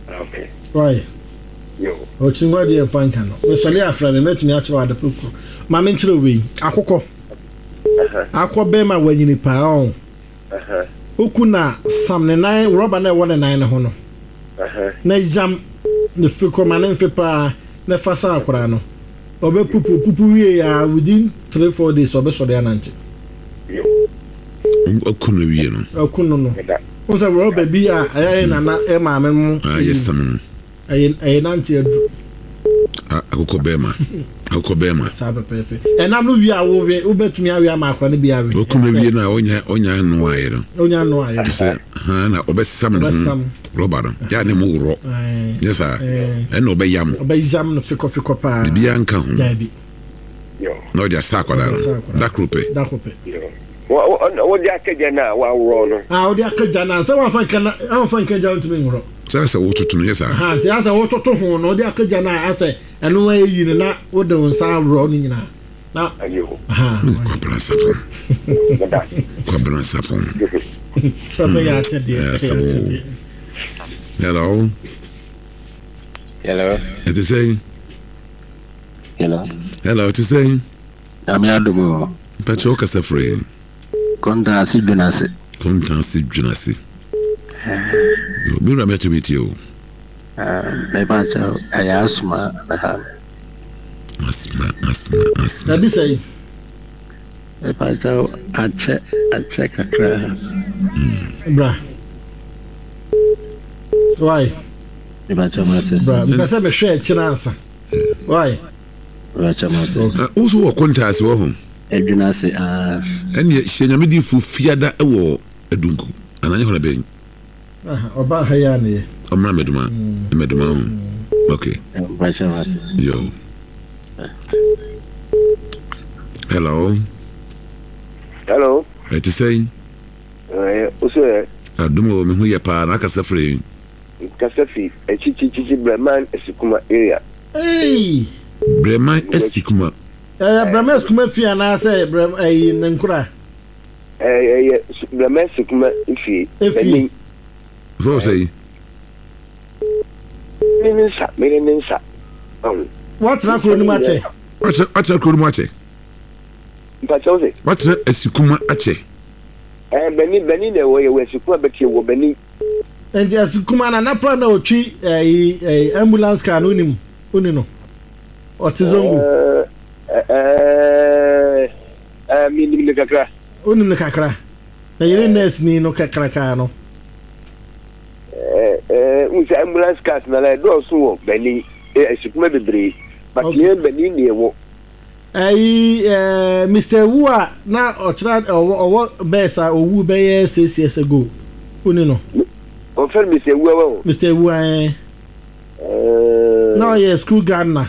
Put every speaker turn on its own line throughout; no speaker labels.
Okay.
Why?
Yo.
O chinwa de fan kan no. We sole afra me metumi a kire adefo kuro. Ma me nkire we. Akokɔ. Akɔ be ma wanyini pa on. Oku na sam ne nan rubber na won ne nan ne ho no. Na jam ne fiko ma ne mfepa na fasa akora no. Obe pupu wie ya within 3-4 days obe so de anante.
Yo.
Oku no wie no.
Oku no. Once rubber bi a ayi na na e ma me mu.
Yes sam.
Ayi nanti edu.
Akokɔ be ma.
Sabe pepe. Enam no wi a wo betumi awi ama akora ne bi awi.
Oku no wie na onya no ayi no.
Onya no ayi.
Na obesam no. Rubber no. Ya ne mu ro. Yes sir. Na obeyam.
Obeyam no fiko pa.
Bibia nka ho.
Dabi.
Yo.
No dia sakwala. Dakrope.
Yo. What the akajana wa ro no.
What the akajana? So wa fan kan jaw ntumi ngoro.
Sasa wototo no yes sir.
Ti asa wototo ho no the akajana asa eno wa yi ne na wo de nsa ro ni nyina. Na
ayo.
Kwabra sapon.
Sabe ya tede.
Hello. It is saying. Hello, it is saying.
I'm Yadumo.
Petro Casafre.
Contasi Junasi.
Mira met to meet you.
Maybe I asked my
Asma.
That is say.
If I check a class.
Bra. Why? Bra, because I'm a share chance. Why?
Also, contest wo.
Junasi
And yet, she never did for Fiada a war, a dunku, and I have been.
Oba Hayani.
Meduma. Okay. Yo. Hello. It is saying.
Also,
I don't know who you are, like a suffering.
Casafi, a chichi Breman, a Sukuma area.
Hey!
Breman, a Sikuma.
Bremas kuma fi na say Nankura.
Breman Sukuma ifi.
What say?
Meninsa.
What na kuro ni mache?
What's a kuro mache?
Mpachose.
What's a Sikuma ache?
Beni na we Sukuma beti wo Beni.
And Sukuma na pra na otwi ambulance car no nim. Unino. Otizongo. Mini kakra. Unim kakra. Na yere nurse ni no kakra ka no.
Unse ambulance cars na la do so wo Beni Sukuma bebre. But here Beni ni wo. Mr. Wua na ochra owo besa owu be 6 years ago. Unino. Ofer Mr. Wua.
Mr. Wua now yes school gardener.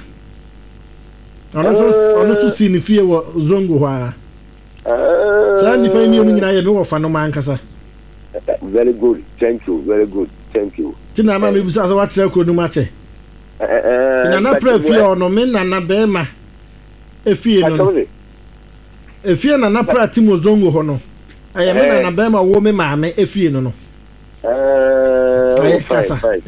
Ono si ni fie wo zongo hwa. Sa ni pa ni onu nyina ye be wo fa no man kasa.
Very good. Thank you. Very good. Thank you.
Tina ma me bisa so wa tira ko nu ma che. Tina na pra fie ono me na be ma. Efie no. Efie na pra timo zongo ho no. Aye me na be ma wo me ma me efie no no.
Fine.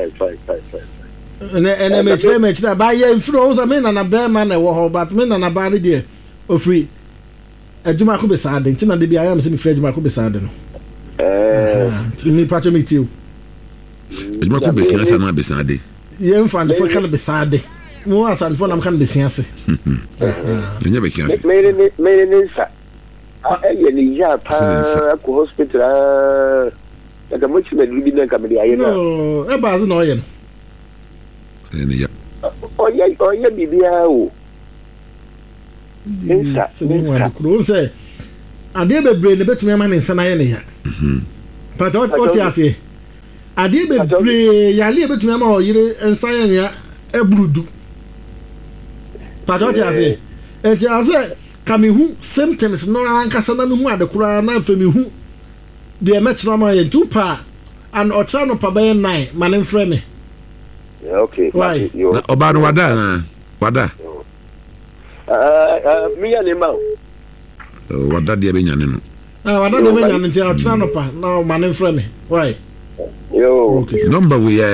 And me chira ba ye mfiro so me na be ma na wo ho but me na ba de de ofri adwuma ko be saade ntina de bia ya me se me fri adwuma ko be saade no me pacho me tiu
adwuma ko be siasa na be saade
ye mfa de fo kan be saade mo asan fo na kan be siasa
nya be siasa
me ne sa ye ni ya pa ko hospital ka mo chi me libi na ka me de aye na
e ba zo no ye
ya
oye bibia o nsa
kuro se ade bebre ne betumi ama ne nsa na ye ne ya but what you say ade bebre ya le betumi ama o yire nsa ye ya ebrudu but what you say e ti ase kamihu symptoms no ankasa na me hu ade kura na afemi hu de metro ma ye tupa and otra no pa be 9 manen frɛ me.
Okay.
Why?
Oba no wada.
Me ya ne ma.
Wada de be nyane no.
Wada de be nyane ntia otra no pa na manen frɛ me. Why?
Yo.
Okay.
Number we